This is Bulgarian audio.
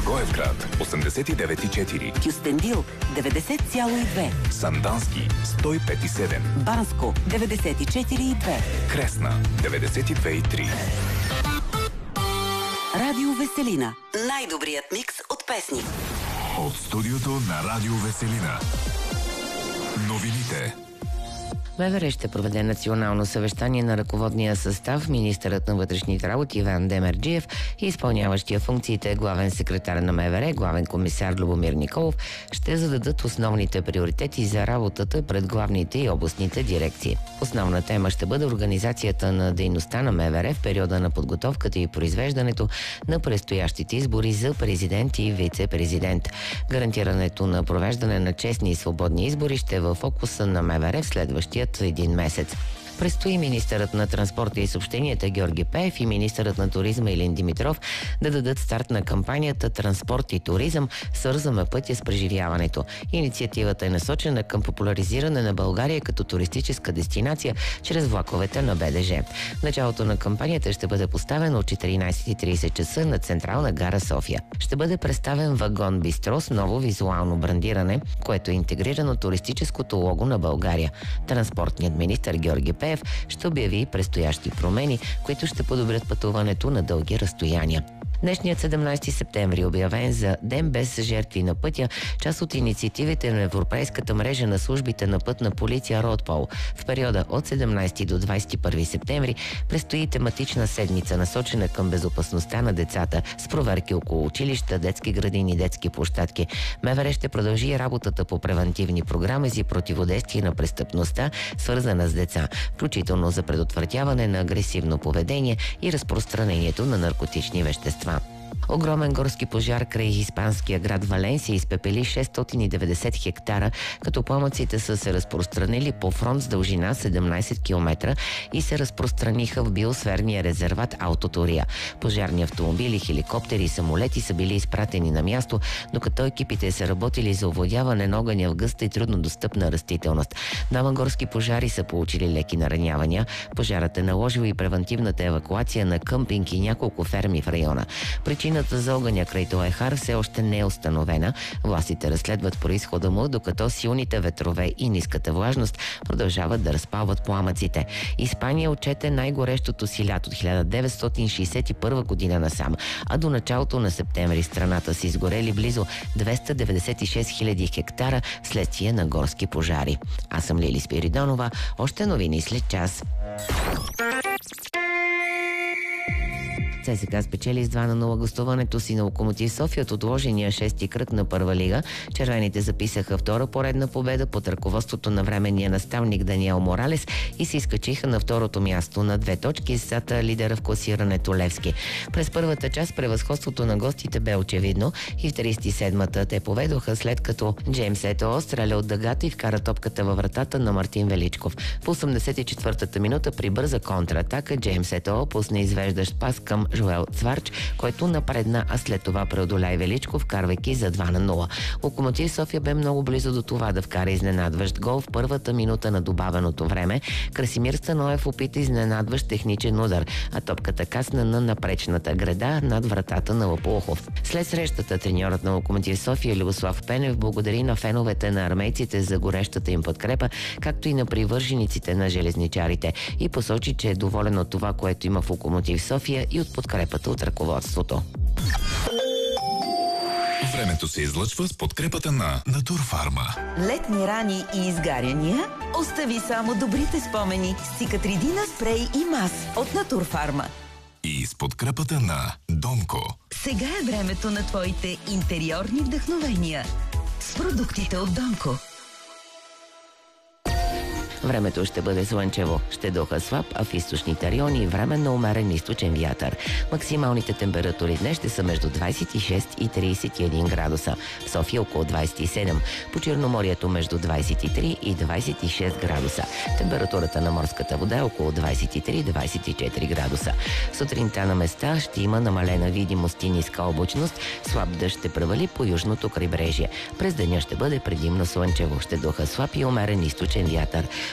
Благоевград 89,4, Кюстендил 90,2, Сандански 105,7, Банско 94,2, Кресна 92,3. Радио Веселина. Най-добрият микс от песни. От студиото на Радио Веселина. Новините. МВР ще проведе национално съвещание на ръководния състав. Министърът на вътрешните работи Иван Демерджиев и изпълняващия функциите главен секретар на МВР, главен комисар Любомир Николов ще зададат основните приоритети за работата пред главните и областните дирекции. Основна тема ще бъде организацията на дейността на МВР в периода на подготовката и произвеждането на предстоящите избори за президент и вице-президент. Гарантирането на провеждане на честни и свободни избори ще е в фокуса на МВР в следващия един месец. Предстои министърът на транспорта и съобщенията Георги Пеев и министърът на туризма Илин Димитров да дадат старт на кампанията «Транспорт и туризъм. Свързваме пътя с преживяването». Инициативата е насочена към популяризиране на България като туристическа дестинация чрез влаковете на БДЖ. Началото на кампанията ще бъде поставено от 14:30 часа на Централна гара София. Ще бъде представен вагон-бистро с ново визуално брандиране, което е интегрирано туристическото лого на България. Транспортният министър Георги Пеев ще обяви предстоящи промени, които ще подобрят пътуването на дълги разстояния. Днешният 17 септември е обявен за Ден без жертви на пътя, част от инициативите на Европейската мрежа на службите на пътна полиция Roadpol. В периода от 17 до 21 септември предстои тематична седмица, насочена към безопасността на децата, с проверки около училища, детски градини, детски площадки. МВР ще продължи работата по превантивни програми за противодействие на престъпността, свързана с деца, включително за предотвратяване на агресивно поведение и разпространението на наркотични вещества. Огромен горски пожар край испанския град Валенсия изпепели 690 хектара, като пламъците са се разпространили по фронт с дължина 17 км и се разпространиха в биосферния резерват Алто-Тория. Пожарни автомобили, хеликоптери и самолети са били изпратени на място, докато екипите са работили за овладяване на огъня в гъста и труднодостъпна растителност. Двама горски пожари са получили леки наранявания. Пожарът е наложил и превантивната евакуация на къмпинг и няколко ферми в района. Причината за огъня край Тоехар все още не е установена. Властите разследват произхода му, докато силните ветрове и ниската влажност продължават да разпалват пламъците. Испания отчете най-горещото си лято от 1961 година насам, а до началото на септември страната са изгорели близо 296 000 хектара вследствие на горски пожари. Аз съм Лили Спиридонова. Още новини след час. ЦСКА спечели с 2-0 гостуването си на Локомотив София от отложения 6-ти кръг на Първа лига. Червените записаха втора поредна победа под ръководството на временния наставник Даниел Моралес и се изкачиха на второто място на 2 точки зад лидера в класирането Левски. През първата част превъзходството на гостите бе очевидно и в 37-та те поведоха, след като Джеймс Етоо стреля от дъгата и вкара топката във вратата на Мартин Величков. В 84-та минута при бърза контратака Джеймс Етоо пусна извеждащ пас към Жоел Цварч, който напредна, а след това преодоля и Величков, вкарвайки за 2-0. Локомотив София бе много близо до това да вкара изненадващ гол в първата минута на добавеното време. Красимир Станоев опита изненадващ техничен удар, а топката касна на напречната града над вратата на Лопухов. След срещата треньорът на Локомотив София Любослав Пенев благодари на феновете на армейците за горещата им подкрепа, както и на привържениците на железничарите, и посочи, че е доволен от това, което има в Локомотив София и от подкрепата от ръководството. Времето се излъчва с подкрепата на Натурфарма. Летни рани и изгаряния? Остави само добрите спомени с Цикатридина спрей и мас от Натурфарма. И с подкрепата на Донко. Сега е времето на твоите интериорни вдъхновения с продуктите от Донко. Времето ще бъде слънчево, ще духа слаб, а в източните райони временно умерен източен вятър. Максималните температури днес ще са между 26 и 31 градуса. В София около 27, по Черноморието между 23 и 26 градуса. Температурата на морската вода е около 23-24 градуса. Сутринта на места ще има намалена видимост и ниска облачност, слаб дъжд ще превали по южното крайбрежие. През деня ще бъде предимно слънчево, ще духа слаб и умерен източен вятър.